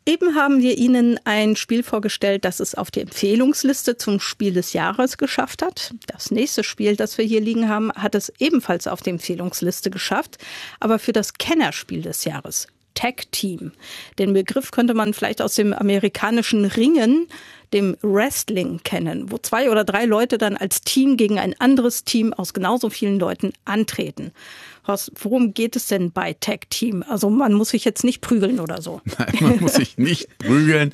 Eben haben wir Ihnen ein Spiel vorgestellt, das es auf die Empfehlungsliste zum Spiel des Jahres geschafft hat. Das nächste Spiel, das wir hier liegen haben, hat es ebenfalls auf die Empfehlungsliste geschafft, aber für das Kennerspiel des Jahres. Tag Team. Den Begriff könnte man vielleicht aus dem amerikanischen Ringen, dem Wrestling, kennen, wo 2 oder 3 Leute dann als Team gegen ein anderes Team aus genauso vielen Leuten antreten. Horst, worum geht es denn bei Tag Team? Also man muss sich jetzt nicht prügeln oder so. Nein, man muss sich nicht prügeln,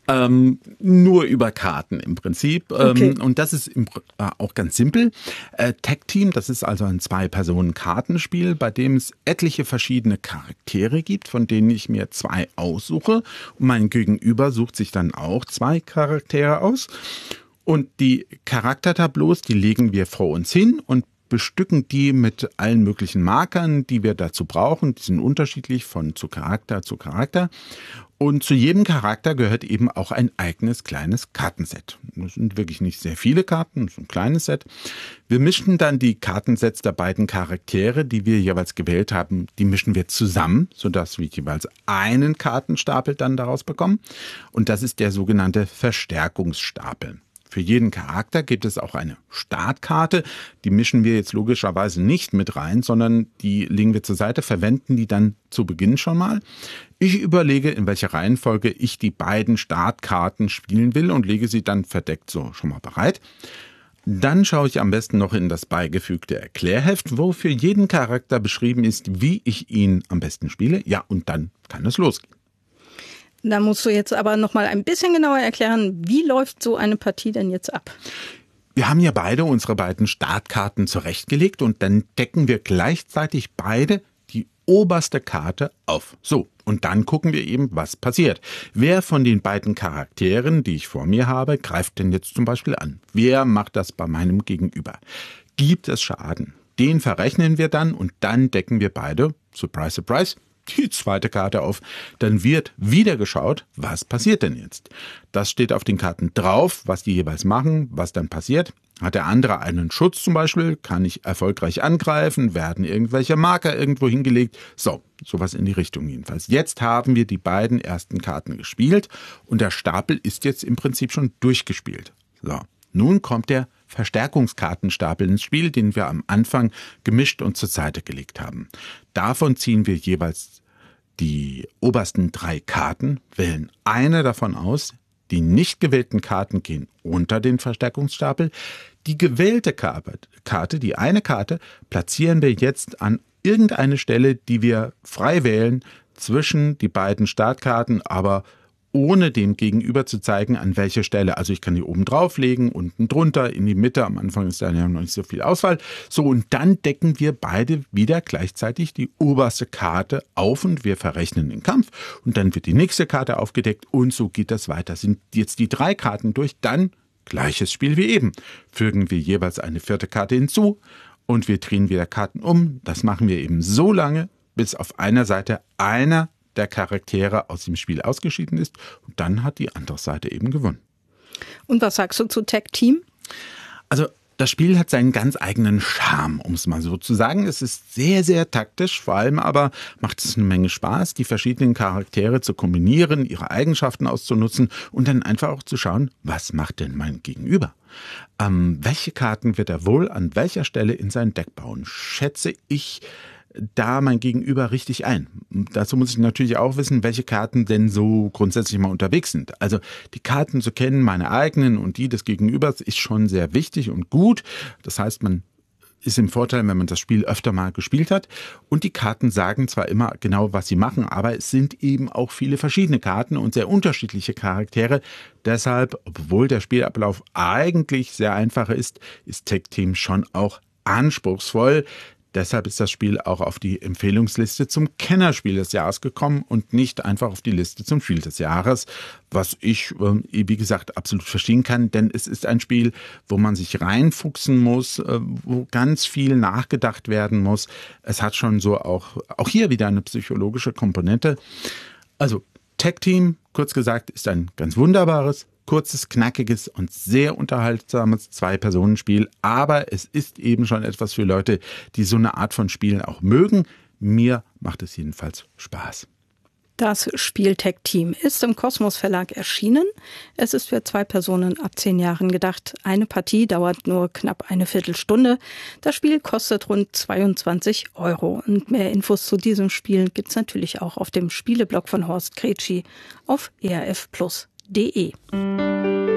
nur über Karten im Prinzip. Okay. Und das ist auch ganz simpel. Tag Team, das ist also ein 2-Personen-Kartenspiel, bei dem es etliche verschiedene Charaktere gibt, von denen ich mir 2 aussuche. Und mein Gegenüber sucht sich dann auch 2 Charaktere aus. Und die Charaktertableaus, die legen wir vor uns hin und bestücken die mit allen möglichen Markern, die wir dazu brauchen. Die sind unterschiedlich von zu Charakter zu Charakter. Und zu jedem Charakter gehört eben auch ein eigenes kleines Kartenset. Das sind wirklich nicht sehr viele Karten, das ist ein kleines Set. Wir mischen dann die Kartensets der beiden Charaktere, die wir jeweils gewählt haben, die mischen wir zusammen, sodass wir jeweils einen Kartenstapel dann daraus bekommen. Und das ist der sogenannte Verstärkungsstapel. Für jeden Charakter gibt es auch eine Startkarte. Die mischen wir jetzt logischerweise nicht mit rein, sondern die legen wir zur Seite, verwenden die dann zu Beginn schon mal. Ich überlege, in welcher Reihenfolge ich die beiden Startkarten spielen will und lege sie dann verdeckt so schon mal bereit. Dann schaue ich am besten noch in das beigefügte Erklärheft, wo für jeden Charakter beschrieben ist, wie ich ihn am besten spiele. Ja, und dann kann es losgehen. Da musst du jetzt aber noch mal ein bisschen genauer erklären, wie läuft so eine Partie denn jetzt ab? Wir haben ja beide unsere beiden Startkarten zurechtgelegt und dann decken wir gleichzeitig beide die oberste Karte auf. So, und dann gucken wir eben, was passiert. Wer von den beiden Charakteren, die ich vor mir habe, greift denn jetzt zum Beispiel an? Wer macht das bei meinem Gegenüber? Gibt es Schaden? Den verrechnen wir dann und dann decken wir beide, surprise, surprise, die zweite Karte auf. Dann wird wieder geschaut, was passiert denn jetzt? Das steht auf den Karten drauf, was die jeweils machen, was dann passiert. Hat der andere einen Schutz zum Beispiel? Kann ich erfolgreich angreifen? Werden irgendwelche Marker irgendwo hingelegt? So, sowas in die Richtung jedenfalls. Jetzt haben wir die beiden ersten Karten gespielt und der Stapel ist jetzt im Prinzip schon durchgespielt. So, nun kommt der Verstärkungskartenstapel ins Spiel, den wir am Anfang gemischt und zur Seite gelegt haben. Davon ziehen wir jeweils die obersten 3 Karten, wählen eine davon aus. Die nicht gewählten Karten gehen unter den Verstärkungsstapel. Die gewählte Karte, die eine Karte, platzieren wir jetzt an irgendeine Stelle, die wir frei wählen, zwischen die beiden Startkarten, aber ohne dem Gegenüber zu zeigen, an welcher Stelle. Also ich kann die oben drauflegen, unten drunter, in die Mitte. Am Anfang ist da ja noch nicht so viel Auswahl. So, und dann decken wir beide wieder gleichzeitig die oberste Karte auf und wir verrechnen den Kampf. Und dann wird die nächste Karte aufgedeckt und so geht das weiter. Sind jetzt die 3 Karten durch, dann gleiches Spiel wie eben. Fügen wir jeweils eine 4. Karte hinzu und wir drehen wieder Karten um. Das machen wir eben so lange, bis auf einer Seite einer der Charaktere aus dem Spiel ausgeschieden ist und dann hat die andere Seite eben gewonnen. Und was sagst du zu Tag Team? Also das Spiel hat seinen ganz eigenen Charme, um es mal so zu sagen. Es ist sehr, sehr taktisch, vor allem aber macht es eine Menge Spaß, die verschiedenen Charaktere zu kombinieren, ihre Eigenschaften auszunutzen und dann einfach auch zu schauen, was macht denn mein Gegenüber? Welche Karten wird er wohl an welcher Stelle in sein Deck bauen? Schätze ich da mein Gegenüber richtig ein. Dazu muss ich natürlich auch wissen, welche Karten denn so grundsätzlich mal unterwegs sind. Also die Karten zu kennen, meine eigenen und die des Gegenübers, ist schon sehr wichtig und gut. Das heißt, man ist im Vorteil, wenn man das Spiel öfter mal gespielt hat. Und die Karten sagen zwar immer genau, was sie machen, aber es sind eben auch viele verschiedene Karten und sehr unterschiedliche Charaktere. Deshalb, obwohl der Spielablauf eigentlich sehr einfach ist Tag Team schon auch anspruchsvoll. Deshalb ist das Spiel auch auf die Empfehlungsliste zum Kennerspiel des Jahres gekommen und nicht einfach auf die Liste zum Spiel des Jahres, was ich, wie gesagt, absolut verstehen kann, denn es ist ein Spiel, wo man sich reinfuchsen muss, wo ganz viel nachgedacht werden muss. Es hat schon so auch hier wieder eine psychologische Komponente. Also Tag Team, kurz gesagt, ist ein ganz wunderbares, kurzes, knackiges und sehr unterhaltsames 2-Personen-Spiel, aber es ist eben schon etwas für Leute, die so eine Art von Spielen auch mögen. Mir macht es jedenfalls Spaß. Das Spiel Tag Team ist im Kosmos Verlag erschienen. Es ist für 2 Personen ab 10 Jahren gedacht. Eine Partie dauert nur knapp eine Viertelstunde. Das Spiel kostet rund 22 €. Und mehr Infos zu diesem Spiel gibt's natürlich auch auf dem Spieleblog von Horst Kretschi auf erfplus.de.